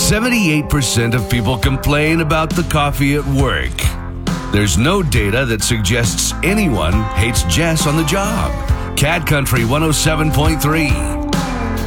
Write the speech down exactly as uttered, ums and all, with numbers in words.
seventy-eight percent of people complain about the coffee at work. There's no data that suggests anyone hates Jess on the job. Cat Country one oh seven point three.